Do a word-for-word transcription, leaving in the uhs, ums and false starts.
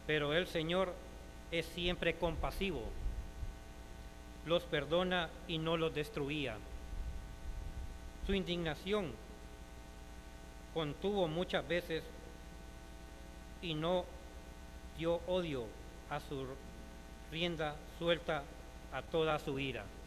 Pero el Señor es siempre compasivo, los perdona y no los destruía. Su indignación contuvo muchas veces y no dio odio a su rienda suelta a toda su ira.